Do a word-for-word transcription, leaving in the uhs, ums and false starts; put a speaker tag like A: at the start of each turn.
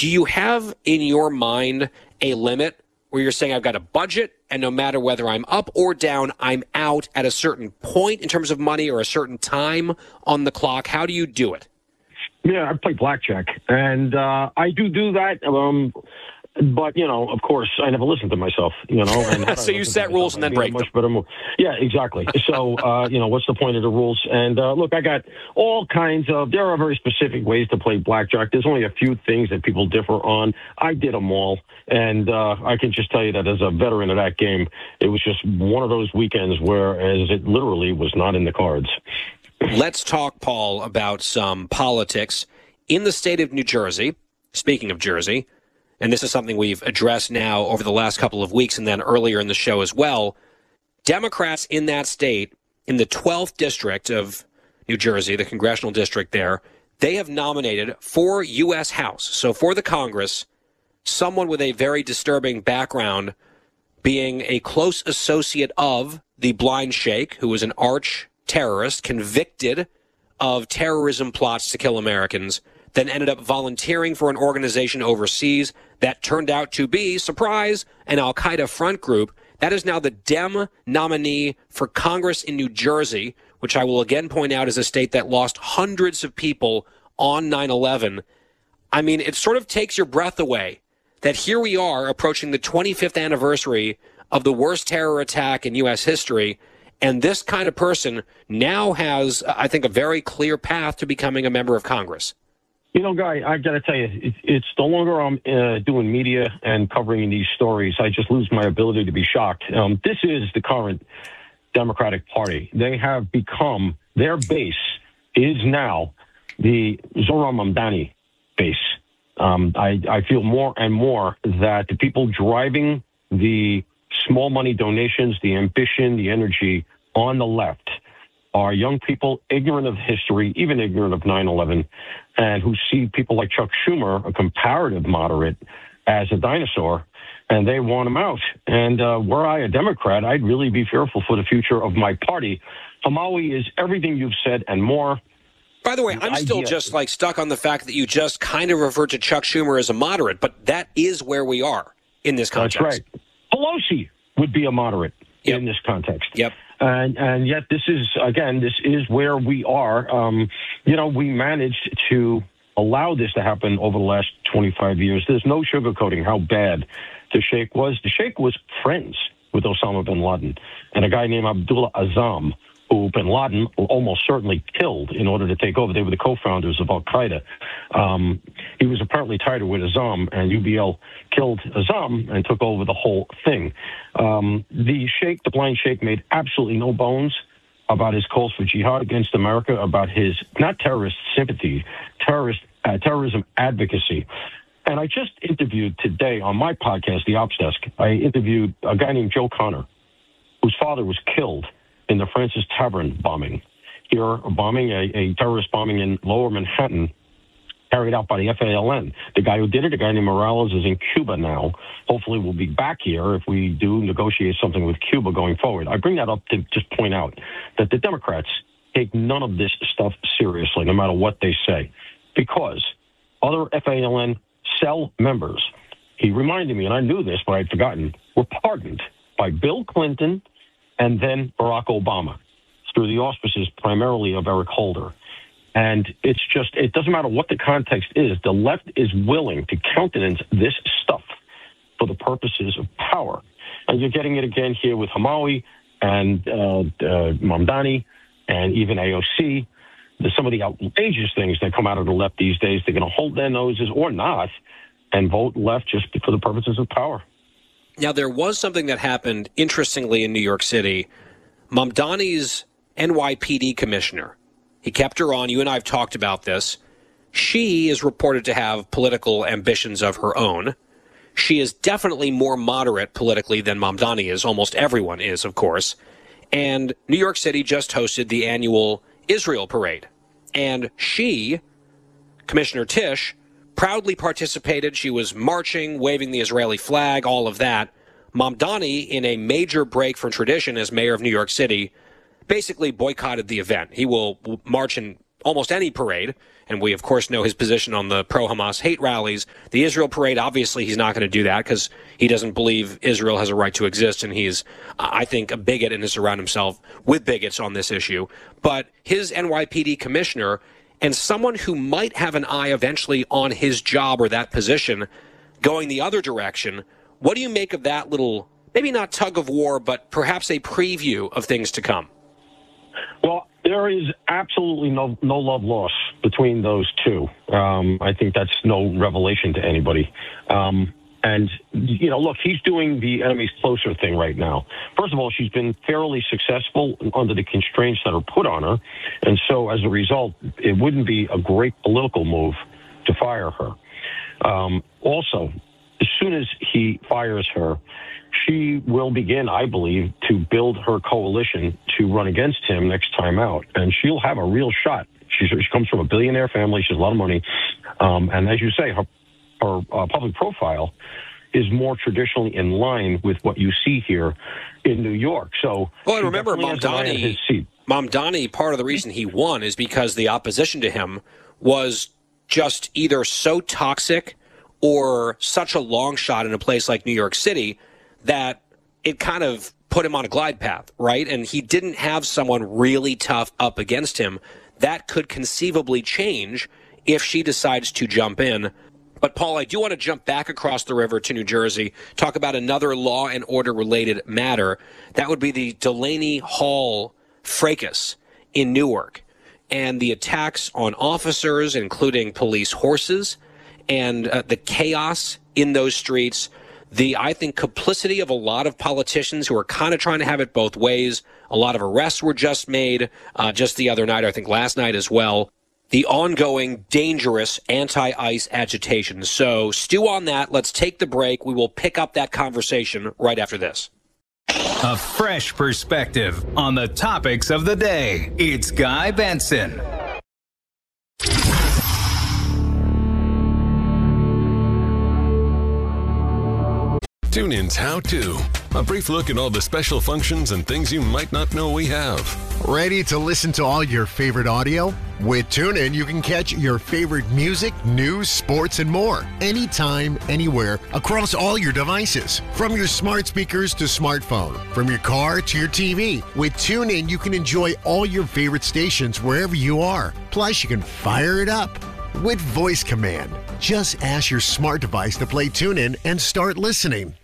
A: do you have in your mind a limit where you're saying I've got a budget and no matter whether I'm up or down, I'm out at a certain point in terms of money or a certain time on the clock? How do you do it?
B: Yeah, I play blackjack, and uh, I do do that. Um, but, you know, of course, I never listen to myself, you know. And
A: so you set rules and then break them.
B: Better move. Yeah, exactly. So, uh, you know, what's the point of the rules? And, uh, look, I got all kinds of, there are very specific ways to play blackjack. There's only a few things that people differ on. I did them all, and uh, I can just tell you that as a veteran of that game, it was just one of those weekends where, as it literally was not in the cards.
A: Let's talk, Paul, about some politics in the state of New Jersey. Speaking of Jersey, and this is something we've addressed now over the last couple of weeks and then earlier in the show as well, Democrats in that state, in the twelfth district of New Jersey, the congressional district there, they have nominated for U S House, so for the Congress, someone with a very disturbing background, being a close associate of the Blind Sheikh, who was an arch terrorist convicted of terrorism plots to kill Americans, then ended up volunteering for an organization overseas that turned out to be, surprise, an al-Qaeda front group. That is now the Dem nominee for Congress in New Jersey, which I will again point out is a state that lost hundreds of people on nine eleven. I mean, it sort of takes your breath away that here we are approaching the twenty-fifth anniversary of the worst terror attack in U S history, and this kind of person now has, I think, a very clear path to becoming a member of Congress.
B: You know, Guy, I got to tell you, it, it's the longer I'm uh, doing media and covering these stories, I just lose my ability to be shocked. Um, this is the current Democratic Party. They have become, their base is now the Zohran Mamdani base. Um, I, I feel more and more that the people driving the small money donations, the ambition, the energy on the left are young people ignorant of history, even ignorant of nine eleven, and who see people like Chuck Schumer, a comparative moderate, as a dinosaur, and they want him out. And uh, were I a Democrat, I'd really be fearful for the future of my party. Hamawi is everything you've said and more.
A: By the way, I'm still just like stuck on the fact that you just kind of referred to Chuck Schumer as a moderate, but that is where we are in this context.
B: That's right. Pelosi would be a moderate yep. in this context.
A: Yep.
B: And and yet this is, again, this is where we are. Um, you know, we managed to allow this to happen over the last twenty-five years. There's no sugarcoating how bad the Sheikh was. The Sheikh was friends with Osama bin Laden and a guy named Abdullah Azzam, who bin Laden almost certainly killed in order to take over. They were the co-founders of Al-Qaeda. Um, he was apparently tighter with Azzam, and U B L killed Azzam and took over the whole thing. Um, the Sheikh, the Blind Sheikh, made absolutely no bones about his calls for jihad against America, about his, not terrorist sympathy, terrorist uh, terrorism advocacy. And I just interviewed today on my podcast, The Ops Desk, I interviewed a guy named Joe Connor, whose father was killed in the Francis Tavern bombing. Here, a bombing, a, a terrorist bombing in Lower Manhattan, carried out by the F A L N. The guy who did it, a guy named Morales, is in Cuba now. Hopefully we'll be back here if we do negotiate something with Cuba going forward. I bring that up to just point out that the Democrats take none of this stuff seriously, no matter what they say, because other F A L N cell members, he reminded me, and I knew this, but I'd forgotten, were pardoned by Bill Clinton and then Barack Obama through the auspices primarily of Eric Holder. And it's just, it doesn't matter what the context is. The left is willing to countenance this stuff for the purposes of power. And you're getting it again here with Hamawi and uh, uh, Mamdani and even A O C. There's some of the outrageous things that come out of the left these days. They're going to hold their noses or not and vote left just for the purposes of power.
A: Now, there was something that happened, interestingly, in New York City. Mamdani's N Y P D commissioner, he kept her on. You and I have talked about this. She is reported to have political ambitions of her own. She is definitely more moderate politically than Mamdani is. Almost everyone is, of course. And New York City just hosted the annual Israel parade. And she, Commissioner Tisch, proudly participated. She was marching, waving the Israeli flag, all of that. Mamdani, in a major break from tradition as mayor of New York City, basically boycotted the event. He will march in almost any parade. And we, of course, know his position on the pro-Hamas hate rallies. The Israel parade, obviously, he's not going to do that because he doesn't believe Israel has a right to exist. And he's, I think, a bigot and has surrounded himself with bigots on this issue. But his N Y P D commissioner and someone who might have an eye eventually on his job or that position going the other direction, what do you make of that little, maybe not tug of war, but perhaps a preview of things to come?
B: Well, there is absolutely no no love lost between those two. Um, I think that's no revelation to anybody. Um, and, you know, look, he's doing the enemy's closer thing right now. First of all, she's been fairly successful under the constraints that are put on her. And so as a result, it wouldn't be a great political move to fire her. Um, also, as soon as he fires her, she will begin, I believe, to build her coalition to run against him next time out. And she'll have a real shot. She's, she comes from a billionaire family. She has a lot of money. Um, and as you say, her, her uh, public profile is more traditionally in line with what you see here in New York. So,
A: well, and remember, Mamdani, Mamdani, part of the reason he won is because the opposition to him was just either so toxic or such a long shot in a place like New York City that it kind of put him on a glide path, right? And he didn't have someone really tough up against him. That could conceivably change if she decides to jump in. But, Paul, I do want to jump back across the river to New Jersey, talk about another law and order related matter. That would be the Delaney Hall fracas in Newark and the attacks on officers, including police horses, and uh, the chaos in those streets. The, I think, complicity of a lot of politicians who are kind of trying to have it both ways. A lot of arrests were just made uh, just the other night, I think last night as well. The ongoing dangerous anti-ICE agitation. So stew on that. Let's take the break. We will pick up that conversation right after this.
C: A fresh perspective on the topics of the day. It's Guy Benson.
D: TuneIn's How To. A brief look at all the special functions and things you might not know we have.
E: Ready to listen to all your favorite audio? With TuneIn, you can catch your favorite music, news, sports, and more. Anytime, anywhere, across all your devices. From your smart speakers to smartphone. From your car to your T V. With TuneIn, you can enjoy all your favorite stations wherever you are. Plus, you can fire it up with voice command. Just ask your smart device to play TuneIn and start listening.